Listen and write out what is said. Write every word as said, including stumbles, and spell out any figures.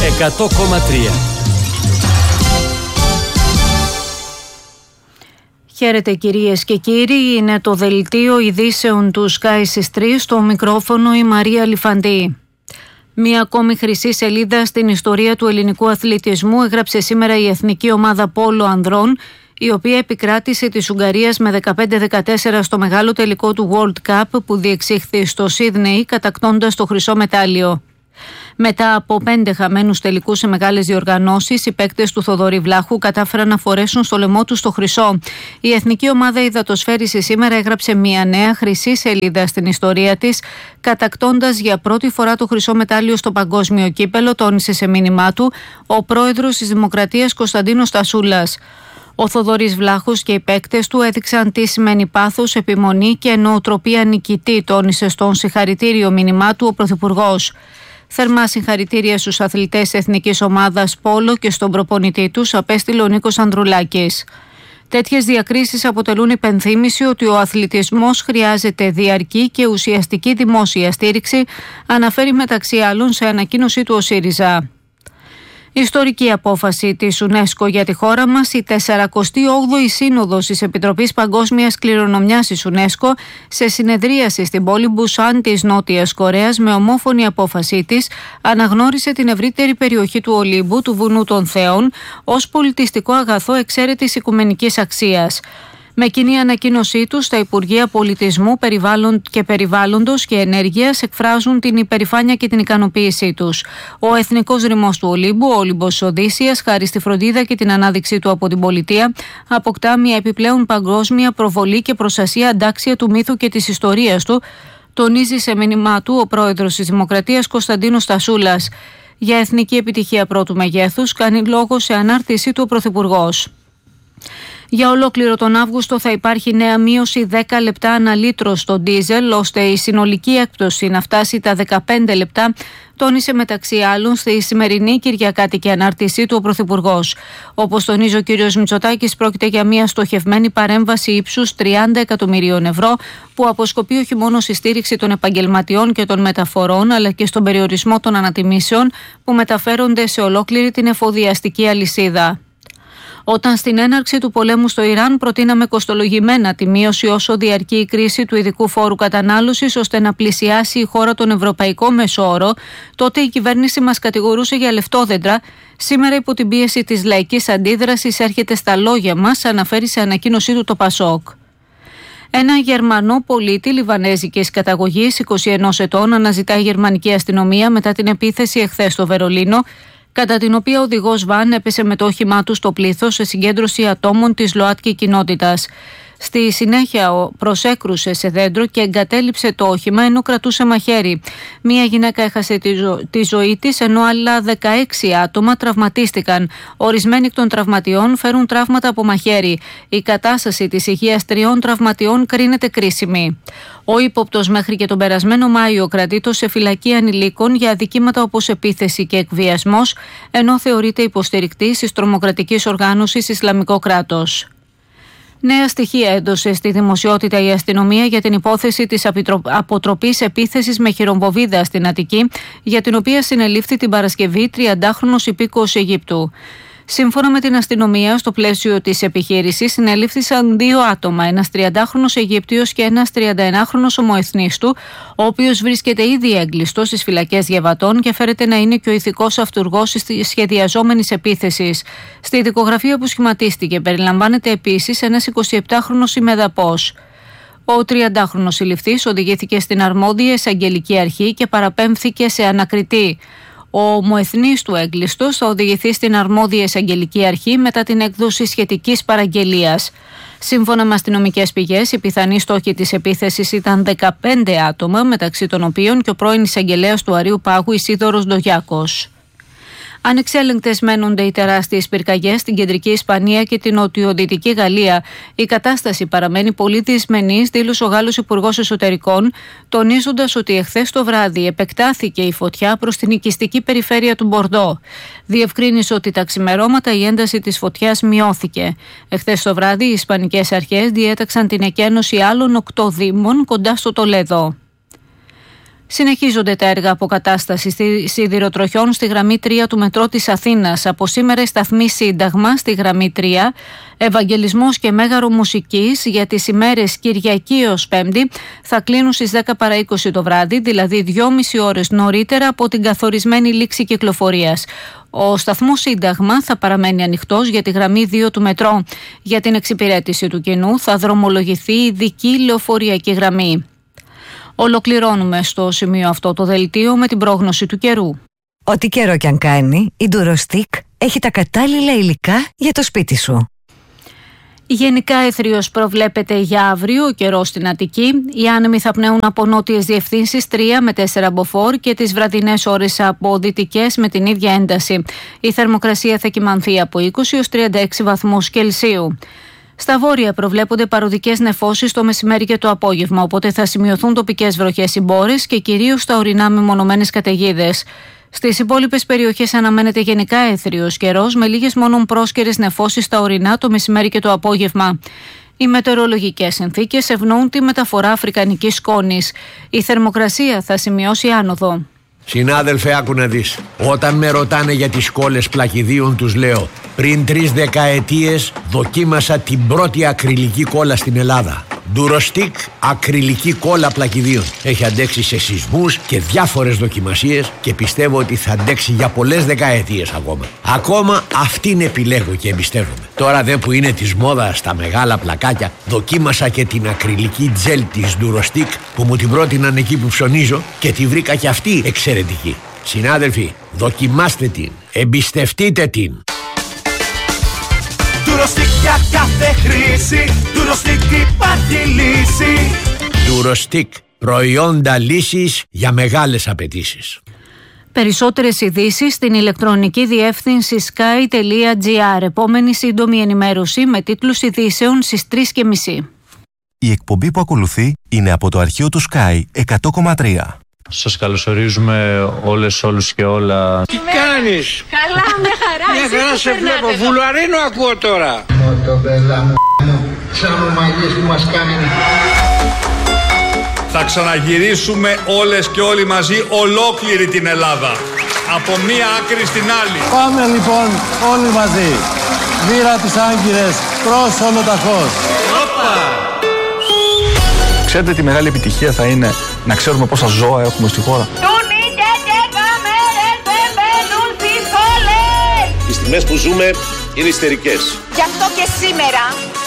εκατό κόμμα τρία. Χαίρετε κυρίες και κύριοι, είναι το δελτίο ειδήσεων του Sky τρία, στο μικρόφωνο η Μαρία Λιφαντή. Μία ακόμη χρυσή σελίδα στην ιστορία του ελληνικού αθλητισμού έγραψε σήμερα η εθνική ομάδα πόλο ανδρών, η οποία επικράτησε της Ουγγαρίας με δεκαπέντε δεκατέσσερα στο μεγάλο τελικό του World Cup που διεξήχθη στο Σίδνεϊ, κατακτώντας το χρυσό μετάλλιο. Μετά από πέντε χαμένους τελικούς σε μεγάλες διοργανώσεις, οι παίκτες του Θοδωρή Βλάχου κατάφεραν να φορέσουν στο λαιμό τους το χρυσό. Η εθνική ομάδα υδατοσφαίρισης σήμερα έγραψε μια νέα χρυσή σελίδα στην ιστορία της, κατακτώντας για πρώτη φορά το χρυσό μετάλλιο στο παγκόσμιο κύπελο, τόνισε σε μήνυμά του ο πρόεδρος της Δημοκρατίας Κωνσταντίνος Τασούλας. Ο Θοδωρής Βλάχος και οι παίκτες του έδειξαν τι σημαίνει πάθος, επιμονή και νοοτροπία νικητή, τόνισε στον συγχαρητήριο μήνυμά του ο Πρωθυπουργός. Θερμά συγχαρητήρια στους αθλητές εθνικής ομάδας πόλο και στον προπονητή τους, απέστειλε ο Νίκος Ανδρουλάκης. Τέτοιες διακρίσεις αποτελούν υπενθύμηση ότι ο αθλητισμός χρειάζεται διαρκή και ουσιαστική δημόσια στήριξη, αναφέρει μεταξύ άλλων σε ανακοίνωσή του ο ΣΥΡΙΖΑ. Ιστορική απόφαση της UNESCO για τη χώρα μας, η τεσσαρακοστή όγδοη Σύνοδος της Επιτροπής Παγκόσμιας Κληρονομιάς της UNESCO, σε συνεδρίαση στην πόλη Μπουσάν της Νότιας Κορέας, με ομόφωνη απόφασή της, αναγνώρισε την ευρύτερη περιοχή του Ολύμπου, του Βουνού των Θεών, ως πολιτιστικό αγαθό εξαίρετης οικουμενικής αξίας. Με κοινή ανακοίνωσή τους, τα Υπουργεία Πολιτισμού και Περιβάλλοντος και Ενέργειας εκφράζουν την υπερηφάνεια και την ικανοποίησή τους. Ο Εθνικός Ρημός του Ολύμπου, ο Όλυμπος Οδύσσιας, χάρη στη φροντίδα και την ανάδειξή του από την πολιτεία, αποκτά μια επιπλέον παγκόσμια προβολή και προστασία αντάξια του μύθου και της ιστορίας του, τονίζει σε μήνυμά του ο πρόεδρος της Δημοκρατίας Κωνσταντίνος Τασούλας. Για εθνική επιτυχία πρώτου μεγέθους κάνει λόγο σε ανάρτησή του ο Πρωθυπουργός. Για ολόκληρο τον Αύγουστο θα υπάρχει νέα μείωση δέκα λεπτά ανά λίτρο στο ντίζελ, ώστε η συνολική έκπτωση να φτάσει τα δεκαπέντε λεπτά, τόνισε μεταξύ άλλων στη σημερινή κυριακάτικη ανάρτησή του ο Πρωθυπουργός. Όπως τονίζει ο κ. Μητσοτάκης, πρόκειται για μια στοχευμένη παρέμβαση ύψους τριάντα εκατομμυρίων ευρώ, που αποσκοπεί όχι μόνο στη στήριξη των επαγγελματιών και των μεταφορών, αλλά και στον περιορισμό των ανατιμήσεων που μεταφέρονται σε ολόκληρη την εφοδιαστική αλυσίδα. Όταν στην έναρξη του πολέμου στο Ιράν προτείναμε κοστολογημένα τη μείωση όσο διαρκεί η κρίση του ειδικού φόρου κατανάλωσης, ώστε να πλησιάσει η χώρα τον ευρωπαϊκό μέσο όρο, τότε η κυβέρνηση μας κατηγορούσε για λεφτόδεντρα. Σήμερα, υπό την πίεση της λαϊκής αντίδρασης, έρχεται στα λόγια μας, αναφέρει σε ανακοίνωσή του το Πασόκ. Ένα Γερμανό πολίτη λιβανέζικης καταγωγής, είκοσι ενός ετών, αναζητά η γερμανική αστυνομία μετά την επίθεση εχθές στο Βερολίνο, κατά την οποία ο οδηγός βαν έπεσε με το όχημά του στο πλήθος σε συγκέντρωση ατόμων της ΛΟΑΤΚΙ κοινότητας. Στη συνέχεια προσέκρουσε σε δέντρο και εγκατέλειψε το όχημα ενώ κρατούσε μαχαίρι. Μία γυναίκα έχασε τη, ζω... τη ζωή της, ενώ άλλα δεκαέξι άτομα τραυματίστηκαν. Ορισμένοι εκ των τραυματιών φέρουν τραύματα από μαχαίρι. Η κατάσταση της υγείας τριών τραυματιών κρίνεται κρίσιμη. Ο ύποπτος μέχρι και τον περασμένο Μάιο κρατείτο σε φυλακή ανηλίκων για αδικήματα όπως επίθεση και εκβιασμός, ενώ θεωρείται υποστηρικτής της τρομοκρατικής οργάνωσης Ισλαμικό κράτος. Νέα στοιχεία έδωσε στη δημοσιότητα η αστυνομία για την υπόθεση της αποτροπής επίθεσης με χειρομβοβίδα στην Αττική, για την οποία συνελήφθη την Παρασκευή τριαντάχρονος υπήκοος Αιγύπτου. Σύμφωνα με την αστυνομία, στο πλαίσιο της επιχείρησης συνελήφθησαν δύο άτομα, ένας τριαντάχρονος Αιγύπτιος και ένας τριανταενάχρονος ομοεθνής του, ο οποίος βρίσκεται ήδη έγκλειστος στις φυλακές Γεβατών και φέρεται να είναι και ο ηθικός αυτουργός της σχεδιαζόμενης επίθεσης. Στη δικογραφία που σχηματίστηκε περιλαμβάνεται επίσης ένας εικοσιεπτάχρονος ημεδαπός. Ο τριαντάχρονος συλληφθής οδηγήθηκε στην αρμόδια εισαγγελική αρχή και παραπέμφθηκε σε ανακριτή. Ο ομοεθνής του έγκλειστος θα οδηγηθεί στην αρμόδια εισαγγελική αρχή μετά την έκδοση σχετικής παραγγελίας. Σύμφωνα με αστυνομικές πηγές, οι πιθανοί στόχοι της επίθεσης ήταν δεκαπέντε άτομα, μεταξύ των οποίων και ο πρώην εισαγγελέας του Αρείου Πάγου Ισίδωρος Ντογιάκος. Ανεξέλεγκτες μένονται οι τεράστιες πυρκαγιές στην κεντρική Ισπανία και την νοτιοδυτική Γαλλία. Η κατάσταση παραμένει πολύ δυσμενής, δήλωσε ο Γάλλος Υπουργός Εσωτερικών, τονίζοντας ότι εχθές το βράδυ επεκτάθηκε η φωτιά προς την οικιστική περιφέρεια του Μπορντό. Διευκρίνησε ότι τα ξημερώματα η ένταση της φωτιάς μειώθηκε. Εχθές το βράδυ οι Ισπανικές αρχές διέταξαν την εκένωση άλλων οκτώ δήμων κοντά στο Τολέδο. Συνεχίζονται τα έργα αποκατάστασης σιδηροτροχιών στη γραμμή τρία του μετρό της Αθήνας. Από σήμερα η σταθμή Σύνταγμα στη γραμμή τρία, Ευαγγελισμός και Μέγαρο Μουσικής για τις ημέρες Κυριακή έως Πέμπτη θα κλείνουν στις δέκα παρά είκοσι το βράδυ, δηλαδή δυόμιση ώρες νωρίτερα από την καθορισμένη λήξη κυκλοφορίας. Ο σταθμός Σύνταγμα θα παραμένει ανοιχτός για τη γραμμή δύο του μετρό. Για την εξυπηρέτηση του κοινού θα δρομολογηθεί ειδική λεωφοριακή γραμμή. Ολοκληρώνουμε στο σημείο αυτό το δελτίο με την πρόγνωση του καιρού. Ό,τι καιρό κι αν κάνει, η Durostick έχει τα κατάλληλα υλικά για το σπίτι σου. Γενικά έθριος προβλέπεται για αύριο, ο καιρός στην Αττική. Οι άνεμοι θα πνέουν από νότιες διευθύνσεις τρία με τέσσερα μποφόρ και τις βραδινές ώρες από δυτικές με την ίδια ένταση. Η θερμοκρασία θα κυμανθεί από είκοσι έως τριάντα έξι βαθμούς Κελσίου. Στα βόρεια προβλέπονται παροδικές νεφώσεις το μεσημέρι και το απόγευμα, οπότε θα σημειωθούν τοπικές βροχές ή μπόρες και κυρίως στα ορεινά μεμονωμένες καταιγίδες. Στις υπόλοιπες περιοχές αναμένεται γενικά έθριος καιρός με λίγες μόνον πρόσκαιρες νεφώσεις στα ορεινά το μεσημέρι και το απόγευμα. Οι μετεωρολογικές συνθήκες ευνοούν τη μεταφορά αφρικανικής σκόνης. Η θερμοκρασία θα σημειώσει άνοδο. Συνάδελφε, άκου να δεις. Όταν με ρωτάνε για τις κόλλες πλακιδίων, τους λέω: πριν τρεις δεκαετίες δοκίμασα την πρώτη ακριλική κόλλα στην Ελλάδα. Durostick ακριλική κόλλα πλακιδίων. Έχει αντέξει σε σεισμούς και διάφορες δοκιμασίες και πιστεύω ότι θα αντέξει για πολλές δεκαετίες ακόμα. Ακόμα αυτήν επιλέγω και εμπιστεύομαι. Τώρα δε που είναι της μόδας στα μεγάλα πλακάκια, δοκίμασα και την ακριλική τζέλ της Durostick που μου την πρότειναν εκεί που ψωνίζω και τη βρήκα και αυτή εξαιρετική. Συνάδελφοι, δοκιμάστε την, εμπιστευτείτε την. Durostick για κάθε χρήση, Durostick υπάρχει λύση. Durostick, προϊόντα λύσης για μεγάλες απαιτήσεις. Περισσότερες ειδήσεις στην ηλεκτρονική διεύθυνση sky τελεία gr. Επόμενη σύντομη ενημέρωση με τίτλους ειδήσεων στις τρεις και μισή. Η εκπομπή που ακολουθεί είναι από το αρχείο του Sky εκατό κόμμα τρία. Σας καλωσορίζουμε όλες, όλους και όλα. Τι κάνεις? Καλά, με χαρά. Μια χαρά σε βλέπω. Βουλαρίνο ακούω τώρα. Το πέλα μου, σαν ομαλίες που μας κάνουν. Θα ξαναγυρίσουμε όλες και όλοι μαζί ολόκληρη την Ελλάδα. Από μία άκρη στην άλλη. Πάμε λοιπόν όλοι μαζί. Βήρα τις Άγκυρες προς Ολοταχώς. Ξέρετε τι μεγάλη επιτυχία θα είναι να ξέρουμε πόσα ζώα έχουμε στη χώρα. Οι στιγμές που ζούμε είναι ιστερικές. Γι' αυτό και σήμερα